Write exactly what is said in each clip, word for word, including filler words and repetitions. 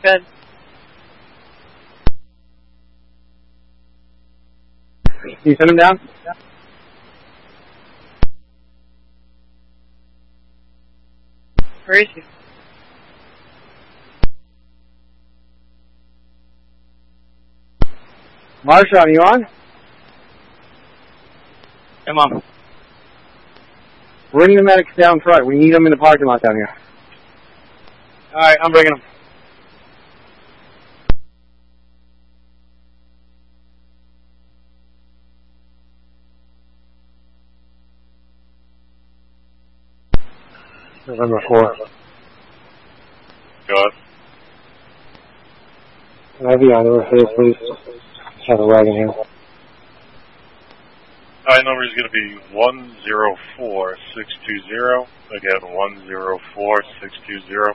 good. You send him down? Where is he? Marshawn, are you on? I'm on. Bring the medics down front. We need them in the parking lot down here. Alright, I'm bringing them. November fourth. Go ahead. Can I be on the roof for this, please? Have a wagon here. High number is going to be one zero four six two zero. Again, one zero four six two zero.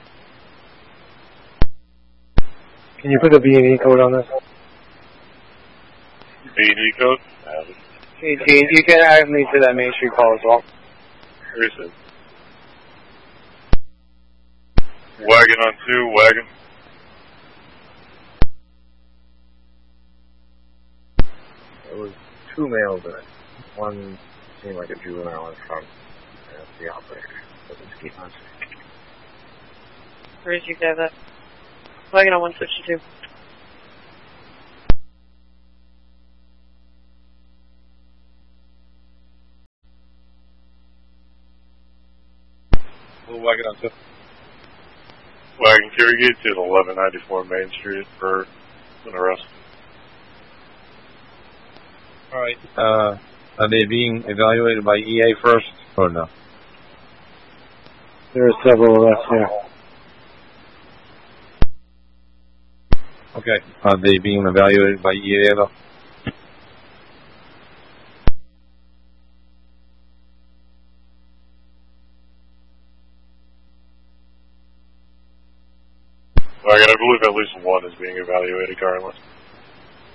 Can you put the B and E code on this? B and E code? Hey, T, you can add me to that Main Street call as well. Where is it? Wagon on two, wagon. There was two males in it. One seemed like a juvenile in front. That's the operator. Doesn't keep on. Where is you guys at? Wagon on one sixty-two. Little wagon on two. Wagon carry gate to eleven ninety-four Main Street for an arrest. Alright, uh, are they being evaluated by E A first, or no? There are several arrests here. Okay, are they being evaluated by E A though? Wagon, I believe at least one is being evaluated currently.